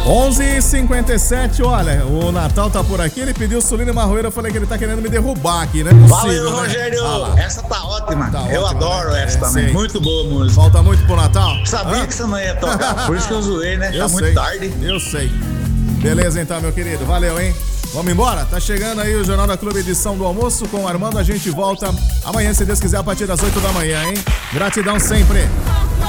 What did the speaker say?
11h57, olha, o Natal tá por aqui, ele pediu Sulino e Marroeiro, eu falei que ele tá querendo me derrubar aqui, né? Valeu, né? Rogério, essa tá ótima, eu adoro, né? Essa também, muito boa música. Falta muito pro Natal? Sabia que você não ia tocar, por isso que eu zoei, né? Tá muito tarde. Eu sei. Beleza então, meu querido, valeu, hein? Vamos embora? Tá chegando aí o Jornal da Clube, edição do almoço com o Armando, a gente volta amanhã, se Deus quiser, a partir das 8 da manhã, hein? Gratidão sempre.